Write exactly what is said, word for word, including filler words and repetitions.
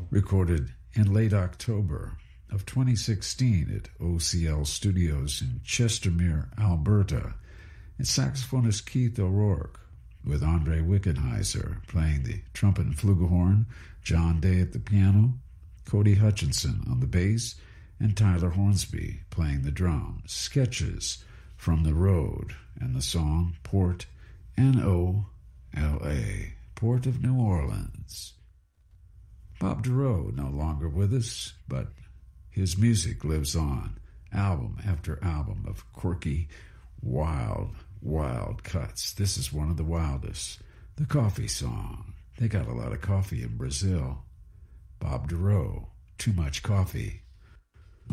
recorded in late October of twenty sixteen at O C L Studios in Chestermere, Alberta. It's saxophonist Keith O'Rourke with Andre Wickenheiser playing the trumpet and flugelhorn, John Day at the piano, Cody Hutchinson on the bass, and Tyler Hornsby playing the drums. Sketches from the Road and the song Port N O L A, Port of New Orleans. Bob Dorough no longer with us, but his music lives on, album after album of quirky, wild, wild cuts. This is one of the wildest, the Coffee Song. They got a lot of coffee in Brazil. Bob Dorough, Too Much Coffee.